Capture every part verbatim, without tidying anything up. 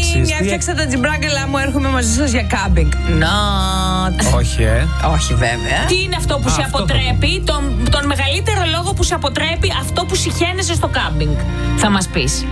Μη έφτιαξα τα τζιμπράγκελά μου, έρχομαι μαζί σας για κάμπινγκ. Not. Όχι, ε. Όχι, βέβαια. Τι είναι αυτό που Α, σε αυτό αποτρέπει, τον, τον μεγαλύτερο λόγο που σε αποτρέπει αυτό που συχαίνεσαι στο κάμπινγκ, θα μας πεις.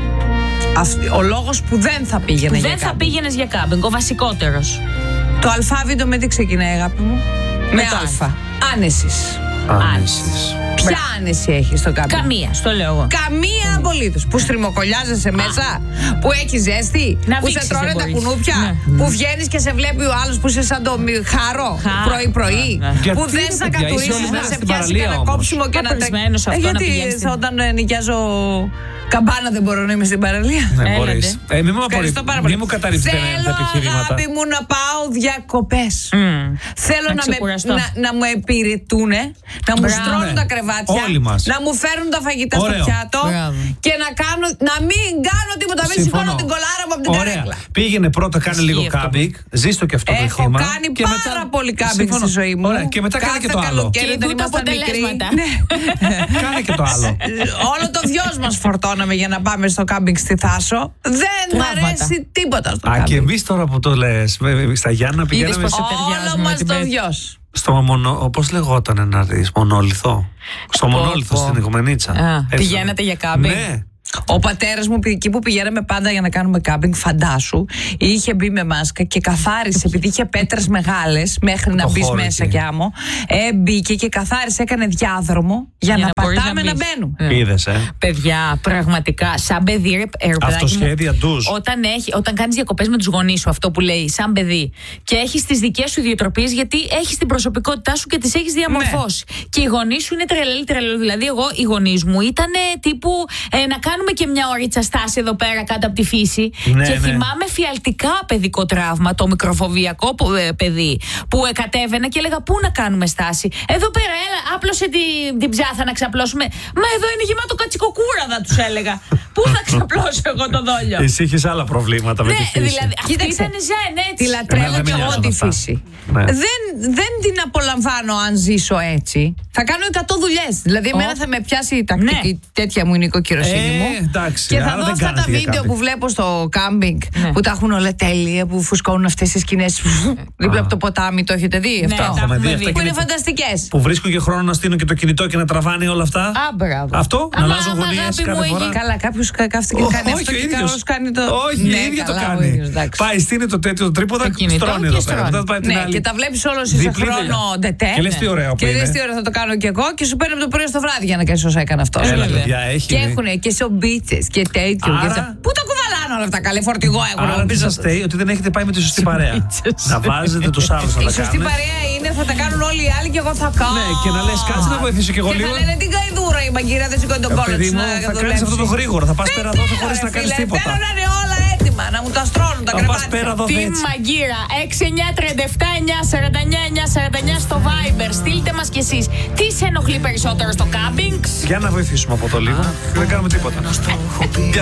Ο λόγος που δεν θα πήγαινε Που για δεν θα κάμπινγκ. πήγαινες για κάμπινγκ, ο βασικότερος. Το αλφάβητο με τι ξεκινάει, αγάπη μου? Με το α. Άνεσης. Άνεσης. Ποια άνεση έχεις στο κάμπινγκ? Καμία, στο λέω εγώ. Καμία απολύτως. Που στριμοκολλιάζεσαι μέσα, που έχει ζέστη, Να που σε βήξεις τρώνε δεν τα μπορείς. κουνούπια, Ναι. που βγαίνεις και σε βλέπει ο άλλος που είσαι σαν το μη- χάρο Χα- πρωί-πρωί, Ναι, ναι. που Γιατί, δεν θα παιδιά, είσαι κατουρίσεις όλη να μέρα σε στην πιάσει παραλία κανένα όμως. κόψιμο και να τα. Καπρισμένος αυτό Ε, να γιατί πηγαίνεις στην- όταν ε, νοικιάζω καμπάνα δεν μπορώ να είμαι στην παραλία. Ναι, Έλατε. μπορείς. Ε, μην μου, Ευχαριστώ πάρα απορρι... πολύ. μην μου καταρρύψετε τα Θέλω, επιχειρήματα. αγάπη μου, να πάω διακοπές. Μμμ. Θέλω Να να, με, ξεκουραστώ. να, να μου υπηρετούν, να μου Μπράβο. στρώνουν Ναι. τα κρεβάτια, Όλοι μας. να μου φέρουν τα φαγητά Ωραίο. στο πιάτο Μπράβο. και να, κάνω, να μην κάνω τίποτα. Μην Συμφωνώ. σηκώνω την κολάρα μου από την Ωραία. καρέκλα. Πήγαινε πρώτα, κάνε Ισχύει λίγο αυτό. κάμπινγκ. Ζήστο και αυτό το Έχω χήμα. κάνει Και πάρα μετά- πολύ κάμπινγκ Συμφωνώ. στη ζωή μου. Ωραία. Και μετά κάνε και Κάθε το άλλο. καλοκαίρι Και όταν δουν τα ήμασταν μικροί. αποτελέσματα. Ναι. Κάνε και το άλλο. Όλο το δυο μας φορτώναμε για να πάμε στο κάμπινγκ στη Θάσο. Δεν μ' Τραύματα. αρέσει τίποτα στο Α, και κάμπινγκ. εμείς τώρα που το λες, βέβαια, στα Γιάννα πηγαίναμε πως στο, σε ταιριάζουμε Όλο μας την το Πέτ. δυος. στο μονο... Πώς λεγότανε να δεις, μονόλιθο. Στο Πω, μονόλιθο πω. στην Οικουμενίτσα. Α, Έτσι. πηγαίνατε για κάμπινγκ? Ναι. Ο πατέρας μου, εκεί που πηγαίναμε πάντα για να κάνουμε κάμπινγκ, φαντάσου, είχε μπει με μάσκα και καθάρισε, επειδή είχε πέτρες μεγάλες μέχρι να Το μπει χώρο μέσα εκεί. κι άμμο. Ε, μπήκε και καθάρισε, έκανε διάδρομο για, Για να, να μπορείς πατάμε να να, μπεις. μπαίνουμε. Ναι. Είδες, ε. Παιδιά, πραγματικά, σαν παιδί, ρε, ρε, παιδάκι μου, Αυτοσχέδια ντουζ. Όταν, έχει, όταν κάνεις διακοπές με τους γονείς σου, αυτό που λέει, σαν παιδί, και έχεις τις δικές σου ιδιοτροπίες, γιατί έχεις την προσωπικότητά σου και τις έχεις διαμορφώσει. Και οι γονείς σου είναι τρελαλή, τρελαλή. Δηλαδή, εγώ, οι γονείς μου ήταν τύπου ε, να κάνουμε και μια ωρίτσα στάση εδώ πέρα κάτω από τη φύση. Ναι, και ναι. θυμάμαι φιαλτικά παιδικό τραύμα, το μικροφοβιακό που- ε, παιδί, που ε, κατέβαινα και έλεγα: Πού να κάνουμε στάση? Εδώ πέρα, έλα, άπλωσε την, την ψάθα να ξαπλώσουμε. Μα εδώ είναι γεμάτο κατσικοκούραδα, τους έλεγα. Πού θα ξαπλώσω εγώ το δόλιο? Εσύ είχες άλλα προβλήματα με τη Ναι, φύση. δηλαδή, αυτή Κοίταξε, ήταν ζεν, έτσι. Τη λατρεύω Εμένα δεν κι με εγώ νοιάζουν τη αυτά. φύση. Ναι. Δεν, δεν την απολαμβάνω αν ζήσω έτσι. Θα κάνω εκατό δουλειές. Δηλαδή, εμένα θα με πιάσει η τακτική Ναι. τέτοια μου νοικοκυροσύνη Ε, μου. εντάξει, Και θα άρα δω δεν αυτά τα κάνετε για βίντεο κάμπινγκ. που βλέπω στο κάμπινγκ Ναι. που τα έχουν όλα τέλεια, που φουσκώνουν αυτές τις σκηνές δίπλα από το ποτάμι. Το έχετε δει αυτό? τα έχουμε έχουμε δει δει. αυτά Που και είναι είναι- φανταστικές. Που βρίσκουν και χρόνο να στείλουν και το κινητό και να τραβάνε όλα αυτά. Α, μπράβο. Αυτό, να Άμα, αλλάζουν άμα, γωνίες αγάπη μου, κάθε έχει φορά. Καλά, κάποιο κάθεται και Ω, κάνει όχι, αυτό ο και ίδιος. κάποιος κάνει το. Όχι, Ναι, η ίδια το καλά, ο κάνει. ίδιος, εντάξει. Πάει, στείνει το τέτοιο το τρίποδα, Το κινητό στρώνει και εδώ πέρα. στρώνει. Μετά πάει την Ναι, άλλη. και τα βλέπει όλο σε Διπλή χρόνο δουλειά. ντετέ. Και λες τι ωραίο που Και είναι. λες τι ωραίο θα το κάνω κι εγώ και σου παίρνει από το πρωί στο βράδυ για να κάνει όσα έκανε αυτό. Έλα, παιδιά, έχει. Και έχουν και σομπίτσε και τέτοιο. Άρα- και τσα- Πού τα κουβαλάνε όλα αυτά, καλέ φορτηγό έχουν. Άρα τι σας στέει, ότι δεν έχετε πάει με τη σωστή παρέα. Να βάζετε τους άλλους να Η τα σωστή κάνουν. παρέα είναι θα τα κάνουν όλοι οι άλλοι και εγώ θα κάνω. Ναι, και να λες κάτσε να βοηθήσω κι εγώ Και λίγο. θα λένε την καηδούρα η μαγκύρα δεν σηκώνει τον Ε, κόλλο παιδί της μου, να θα κάνεις δουλέψει. αυτό το γρήγορο. Θα πας Δεν πέρα εδώ, δεν θέλω, χωρίς ρε να κάνεις φίλε, τίποτα. Θέλω να είναι όλα έτοιμα, να μου τα στρώνουν τα Θα πας κρεβάτια. πέρα εδώ Team έτσι. Μαγκύρα έξι εννιά τριάντα επτά εννιά σαράντα εννιά εννιά σαράντα εννιά στο Viber. Στείλτε μας κι εσείς τι σε ενοχλεί περισσότερο στο κάμπινγκ. Για να βοηθήσουμε από το λίγο. Δεν κάνουμε τίποτα.